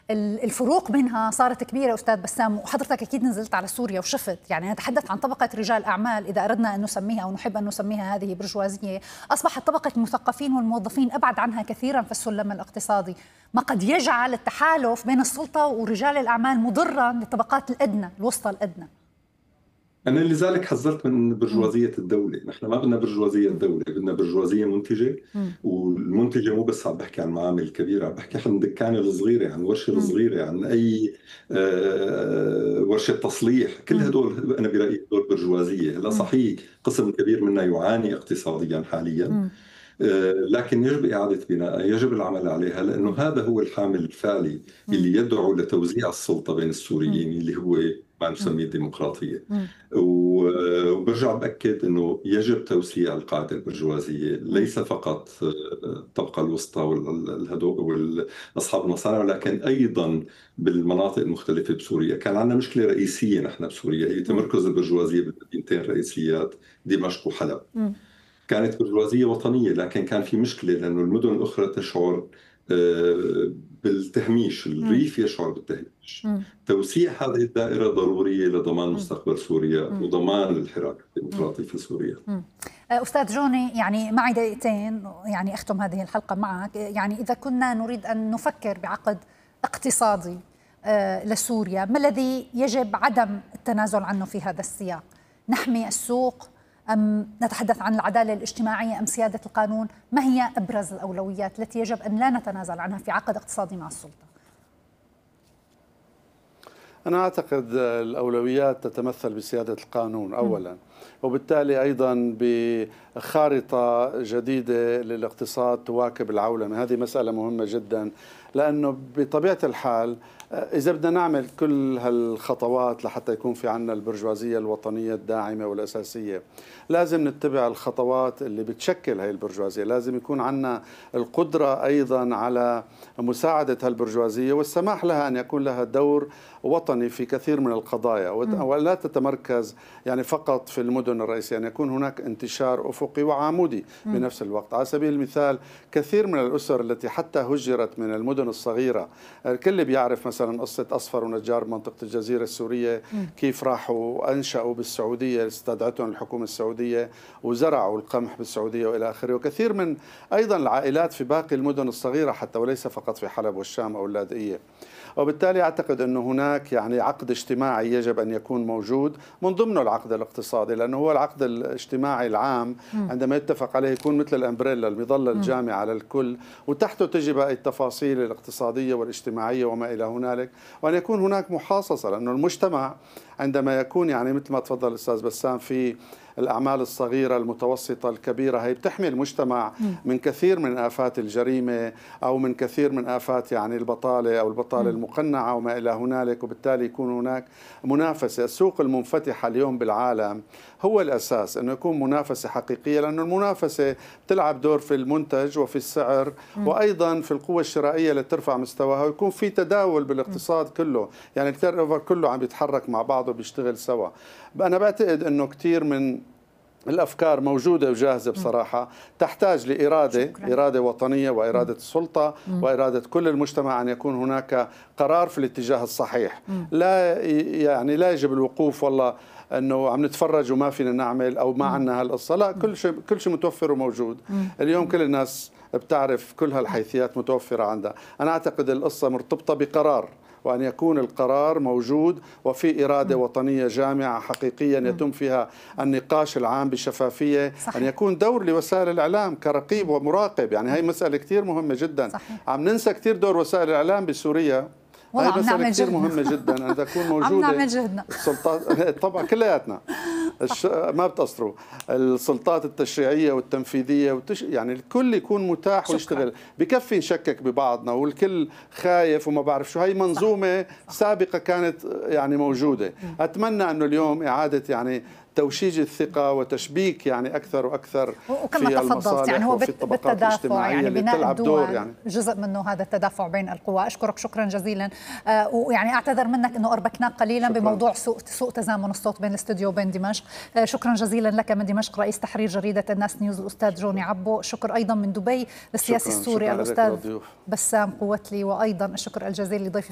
الفروق منها صارت كبيرة أستاذ بسام، وحضرتك أكيد نزلت على سوريا وشفت. يعني نتحدث عن طبقة رجال أعمال، إذا أردنا أن نسميها أو نحب أن نسميها هذه برجوازية، أصبحت طبقة المثقفين والموظفين أبعد عنها كثيرا في السلم الاقتصادي، ما قد يجعل التحالف بين السلطة ورجال الأعمال مضرا للطبقات الأدنى الوسطى الأدنى. أنا لذلك حذرت من برجوازية الدولة. نحن ما بدنا برجوازية الدولة، بدنا برجوازية منتجة. والمنتجة مو بس عم بحكي عن معامل كبيرة، عم بحكي عن الدكانة الصغيرة، عن ورشة الصغيرة، عن أي ورشة تصليح. كل هدول أنا برأيي هدول برجوازية. هلا صحيح قسم كبير منا يعاني اقتصاديا حاليا، لكن يجب إعادة بناء، يجب العمل عليها، لأنه هذا هو الحامل الفعلي اللي يدعو لتوزيع السلطة بين السوريين، اللي هو ما نسميه الديمقراطية. وبرجع بأكد أنه يجب توسيع القاعدة البرجوازية، ليس فقط الطبقة الوسطى والأصحاب المصانع، لكن أيضا بالمناطق المختلفة بسوريا. كان عندنا مشكلة رئيسية نحن بسوريا، هي تمركز البرجوازية بالمدينتين الرئيسيات دمشق وحلب. كانت برجوازية وطنية، لكن كان في مشكلة لأنه المدن الأخرى تشعر بالتهميش، الريف يشعر بالتهميش. توسيع هذه الدائرة ضرورية لضمان مستقبل سوريا وضمان الحراك الديمقراطي في سوريا. أستاذ جوني، يعني معي دقيقتين يعني أختم هذه الحلقة معك. يعني إذا كنا نريد أن نفكر بعقد اقتصادي لسوريا، ما الذي يجب عدم التنازل عنه في هذا السياق؟ نحمي السوق أم نتحدث عن العدالة الاجتماعية أم سيادة القانون؟ ما هي أبرز الأولويات التي يجب أن لا نتنازل عنها في عقد اقتصادي مع السلطة؟ أنا أعتقد الأولويات تتمثل بسيادة القانون أولا، وبالتالي أيضا بخارطة جديدة للاقتصاد تواكب العولمة. هذه مسألة مهمة جدا، لأنه بطبيعة الحال إذا بدنا نعمل كل هالخطوات لحتى يكون في عنا البرجوازية الوطنية الداعمة والأساسية، لازم نتبع الخطوات اللي بتشكل هاي البرجوازية. لازم يكون عنا القدرة أيضا على مساعدة هالبرجوازية والسماح لها أن يكون لها دور وطني في كثير من القضايا، ولا تتمركز يعني فقط في المدن الرئيسية، أن يكون هناك انتشار أفقي وعمودي بنفس الوقت. على سبيل المثال كثير من الأسر التي حتى هجرت من المدن الصغيرة، الكل بيعرف مثلا قصة أصفر ونجار بمنطقة الجزيرة السورية، كيف راحوا أنشأوا بالسعودية، استدعتهم الحكومة السعودية وزرعوا القمح بالسعودية وإلى آخره. وكثير من أيضا العائلات في باقي المدن الصغيرة حتى، وليس فقط في حلب والشام أو اللاذقية. وبالتالي أعتقد أنه هناك يعني عقد اجتماعي يجب أن يكون موجود من ضمنه العقد الاقتصادي، لأنه هو العقد الاجتماعي العام عندما يتفق عليه يكون مثل الأمبريلا، المظلة الجامعة على الكل، وتحته تجي بقى التفاصيل الاقتصادية والاجتماعية وما إلى هنالك، وأن يكون هناك محاصصة. لأنه المجتمع عندما يكون يعني مثل ما تفضل الأستاذ بسام في الأعمال الصغيرة المتوسطة الكبيرة، هي بتحمي المجتمع من كثير من آفات الجريمة أو من كثير من آفات يعني البطالة أو البطالة المقنعة وما إلى هنالك. وبالتالي يكون هناك منافسة. السوق المنفتحة اليوم بالعالم هو الأساس أنه يكون منافسة حقيقية، لأن المنافسة بتلعب دور في المنتج وفي السعر وأيضا في القوة الشرائية لترفع مستواها، ويكون في تداول بالاقتصاد كله، يعني التيرن اوفر كله عم يتحرك مع بعضه وبيشتغل سوا. أنا بعتقد أنه كثير من الأفكار موجودة وجاهزة بصراحة، تحتاج لإرادة وطنية وإرادة السلطة وإرادة كل المجتمع أن يكون هناك قرار في الاتجاه الصحيح. لا يعني لا يجب الوقوف والله أنه عم نتفرج وما فينا نعمل أو ما عنا هالقصة. لا، كل شيء متوفر وموجود اليوم. كل الناس بتعرف كل هالحيثيات متوفرة عندها. أنا أعتقد القصة مرتبطة بقرار، وأن يكون القرار موجود وفي إرادة وطنية جامعة حقيقيا يتم فيها النقاش العام بشفافية. صحيح. أن يكون دور لوسائل الإعلام كرقيب ومراقب، يعني هي مسألة كثير مهمة جدا. صحيح. عم ننسى كثير دور وسائل الإعلام بسوريا. هاي مسألة كثير مهمة جدا أن تكون موجودة. عم نعمل جهدنا. السلطات طبعا كلياتنا ما بتقصروا، السلطات التشريعية والتنفيذية يعني الكل يكون متاح ويشتغل. بكفي نشكك ببعضنا والكل خايف وما بعرف شو. هي منظومة سابقة كانت يعني موجودة. أتمنى أنه اليوم إعادة يعني توشيج الثقة وتشبيك يعني أكثر وأكثر في المصالح يعني هو بالتدافع، يعني بناء الدول يعني جزء منه هذا التدافع بين القوى. أشكرك شكرا جزيلا، ويعني أعتذر منك أنه أربكناك قليلا بموضوع سوء تزامن الصوت بين الاستوديو وبين دمشق. شكرا جزيلا لك من دمشق رئيس تحرير جريدة الناس نيوز الأستاذ جوني عبو. شكر أيضا من دبي للسياسي السوري الأستاذ بسام قوتلي، وأيضا الشكر الجزيل لضيفي